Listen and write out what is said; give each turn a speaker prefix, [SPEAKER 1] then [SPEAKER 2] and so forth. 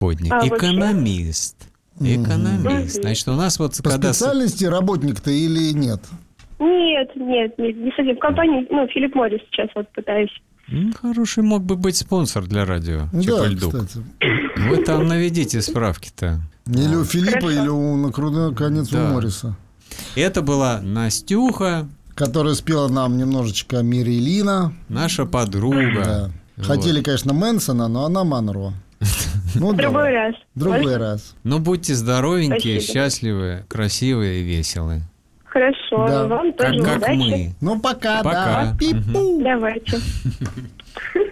[SPEAKER 1] Экономист. Экономист. Значит, у нас вот...
[SPEAKER 2] По специальности работник-то или нет?
[SPEAKER 3] Нет, не совсем. В компании, Филипп Моррис сейчас вот пытаюсь.
[SPEAKER 1] Хороший мог бы быть спонсор для радио.
[SPEAKER 2] Да,
[SPEAKER 1] Чепальдук.
[SPEAKER 2] кстати.
[SPEAKER 1] Вы там наведите справки-то.
[SPEAKER 2] Или у Филиппа,
[SPEAKER 3] Хорошо.
[SPEAKER 2] или наконец у Морриса.
[SPEAKER 1] Это была Настюха,
[SPEAKER 2] Которая спела нам немножечко Мирилина.
[SPEAKER 1] наша подруга.
[SPEAKER 2] Да.
[SPEAKER 1] Вот.
[SPEAKER 2] Хотели, конечно, Мэнсона, но она Монро. Ну,
[SPEAKER 3] Другой раз.
[SPEAKER 2] Другой
[SPEAKER 3] Можно?
[SPEAKER 2] раз.
[SPEAKER 1] Ну, будьте здоровенькие,
[SPEAKER 3] Спасибо.
[SPEAKER 1] счастливые, красивые и веселые.
[SPEAKER 3] Хорошо,
[SPEAKER 2] Да.
[SPEAKER 3] вам тоже
[SPEAKER 1] Как
[SPEAKER 3] удачи.
[SPEAKER 1] мы.
[SPEAKER 2] Ну, пока,
[SPEAKER 1] Пока.
[SPEAKER 2] да. Пипу.
[SPEAKER 3] Давайте.